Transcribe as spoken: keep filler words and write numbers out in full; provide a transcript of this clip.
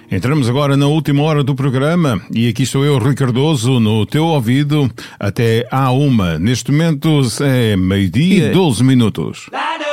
Entramos agora na última hora do programa e aqui estou eu, Rui Cardoso, no teu ouvido até à uma. Neste momento é meio-dia e doze minutos.